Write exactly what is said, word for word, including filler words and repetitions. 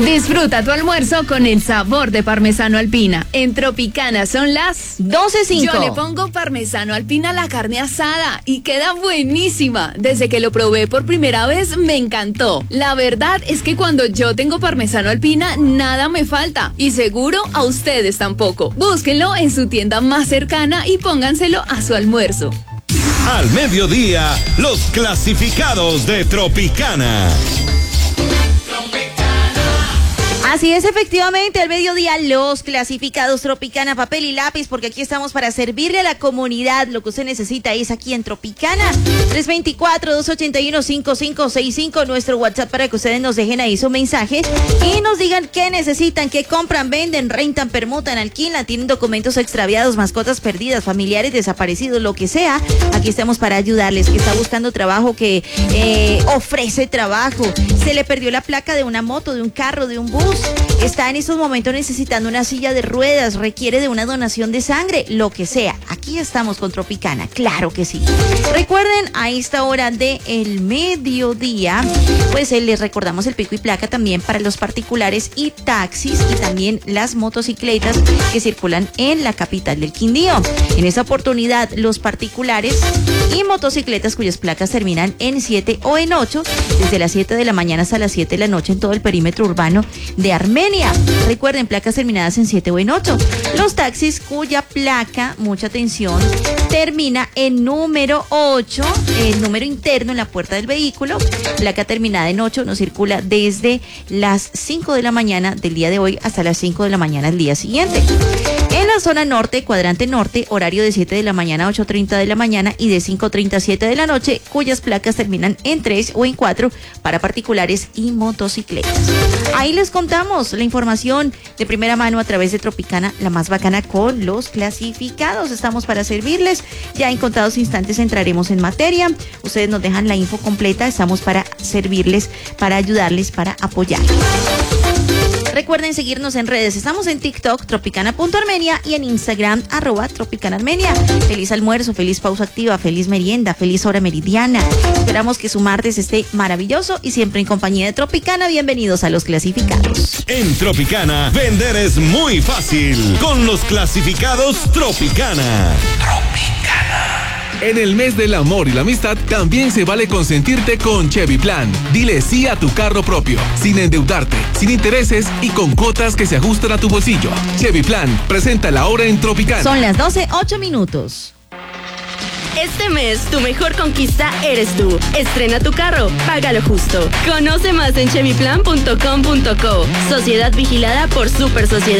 Disfruta tu almuerzo con el sabor de parmesano alpina. En Tropicana son las doce cinco. Yo le pongo parmesano alpina a la carne asada y queda buenísima. Desde que lo probé por primera vez me encantó. La verdad es que cuando yo tengo parmesano alpina nada me falta y seguro a ustedes tampoco. Búsquenlo en su tienda más cercana y pónganselo a su almuerzo. Al mediodía, los clasificados de Tropicana. Así es, efectivamente, al mediodía los clasificados Tropicana, papel y lápiz, porque aquí estamos para servirle a la comunidad. Lo que usted necesita es aquí en Tropicana. tres dos cuatro, dos ocho uno, cinco cinco seis cinco, nuestro WhatsApp para que ustedes nos dejen ahí su mensaje y nos digan qué necesitan, qué compran, venden, rentan, permutan, alquilan, tienen documentos extraviados, mascotas perdidas, familiares desaparecidos, lo que sea. Aquí estamos para ayudarles. Que está buscando trabajo, que eh, ofrece trabajo, se le perdió la placa de una moto, de un carro, de un bus. Está en estos momentos necesitando una silla de ruedas, requiere de una donación de sangre, lo que sea. Aquí estamos con Tropicana, claro que sí. Recuerden, a esta hora del mediodía, pues eh, les recordamos el pico y placa también para los particulares y taxis y también las motocicletas que circulan en la capital del Quindío. En esta oportunidad, los particulares y motocicletas cuyas placas terminan en siete o en ocho, desde las siete de la mañana hasta las siete de la noche en todo el perímetro urbano de Armenia. Recuerden, placas terminadas en siete o en ocho. Los taxis cuya placa, mucha atención, termina en número ocho, el número interno en la puerta del vehículo. Placa terminada en ocho no circula desde las cinco de la mañana del día de hoy hasta las cinco de la mañana del día siguiente. En la zona norte, cuadrante norte, horario de siete de la mañana a ocho treinta de la mañana y de cinco treinta a siete de la noche, cuyas placas terminan en tres o en cuatro para particulares y motocicletas. Ahí les contamos la información de primera mano a través de Tropicana, la más bacana, con los clasificados. Estamos para servirles. Ya en contados instantes entraremos en materia. Ustedes nos dejan la info completa. Estamos para servirles, para ayudarles, para apoyarles. Recuerden seguirnos en redes. Estamos en TikTok, tropicana punto armenia, y en Instagram, arroba tropicana armenia. Feliz almuerzo, feliz pausa activa, feliz merienda, feliz hora meridiana. Esperamos que su martes esté maravilloso y siempre en compañía de Tropicana. Bienvenidos a los clasificados. En Tropicana, vender es muy fácil. Con los clasificados Tropicana. Tropicana. En el mes del amor y la amistad, también se vale consentirte con Chevy Plan. Dile sí a tu carro propio, sin endeudarte, sin intereses y con cuotas que se ajustan a tu bolsillo. Chevy Plan, presenta la hora en Tropicana. Son las doce, ocho minutos. Este mes, tu mejor conquista eres tú. Estrena tu carro, págalo justo. Conoce más en chevy plan punto com punto co. Sociedad vigilada por Super Sociedad.